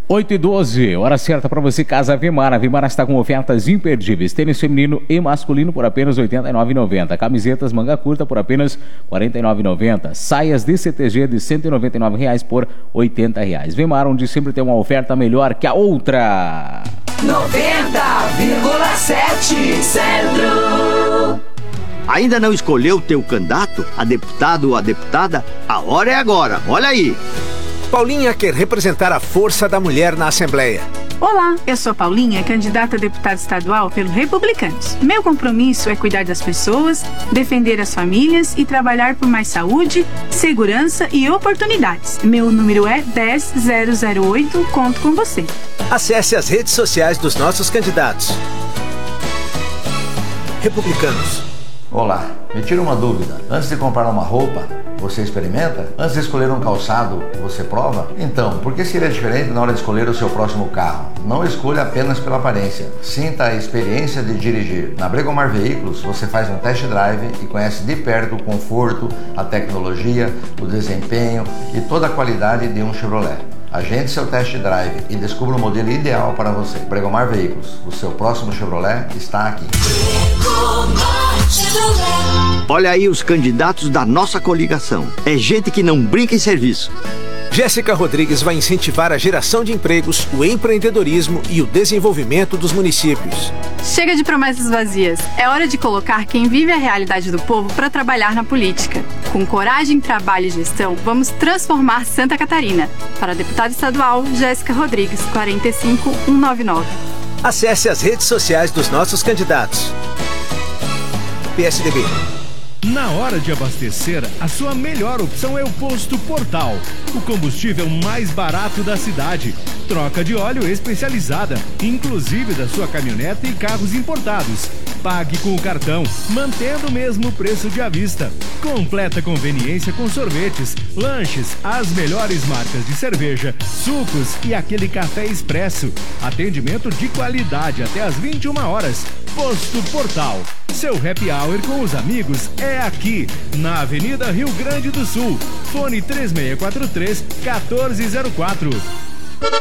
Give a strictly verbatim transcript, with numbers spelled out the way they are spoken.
oito e doze, hora certa para você, Casa Vimara. A Vimara está com ofertas imperdíveis. Tênis feminino e masculino por apenas oitenta e nove reais e noventa centavos. Camisetas manga curta por apenas quarenta e nove reais e noventa centavos. Saias de C T G de cento e noventa e nove reais por oitenta reais. Vimara, onde sempre tem uma oferta melhor que a outra. noventa vírgula sete Centro. Ainda não escolheu o teu candidato, a deputado ou a deputada? A hora é agora, olha aí. Paulinha quer representar a força da mulher na Assembleia. Olá, eu sou Paulinha, candidata a deputada estadual pelo Republicanos. Meu compromisso é cuidar das pessoas, defender as famílias e trabalhar por mais saúde, segurança e oportunidades. Meu número é dez zero zero oito, conto com você. Acesse as redes sociais dos nossos candidatos. Republicanos. Olá, me tira uma dúvida. Antes de comprar uma roupa, você experimenta? Antes de escolher um calçado, você prova? Então, por que seria diferente na hora de escolher o seu próximo carro? Não escolha apenas pela aparência. Sinta a experiência de dirigir. Na Bregomar Veículos, você faz um test drive e conhece de perto o conforto, a tecnologia, o desempenho e toda a qualidade de um Chevrolet. Agende seu test drive e descubra o modelo ideal para você. Bregomar Veículos, o seu próximo Chevrolet está aqui. Olha aí os candidatos da nossa coligação. É gente que não brinca em serviço. Jéssica Rodrigues vai incentivar a geração de empregos, o empreendedorismo e o desenvolvimento dos municípios. Chega de promessas vazias. É hora de colocar quem vive a realidade do povo para trabalhar na política. Com coragem, trabalho e gestão, vamos transformar Santa Catarina. Para a deputada estadual, Jéssica Rodrigues, quatro cinco um nove nove. Acesse as redes sociais dos nossos candidatos. P S D B. Na hora de abastecer, a sua melhor opção é o Posto Portal, o combustível mais barato da cidade. Troca de óleo especializada, inclusive da sua caminhonete e carros importados. Pague com o cartão, mantendo o mesmo preço de à vista. Completa conveniência com sorvetes, lanches, as melhores marcas de cerveja, sucos e aquele café expresso. Atendimento de qualidade até às vinte e uma horas. Posto Portal. Seu happy hour com os amigos é aqui, na Avenida Rio Grande do Sul. Fone três seis quatro três, um quatro zero quatro.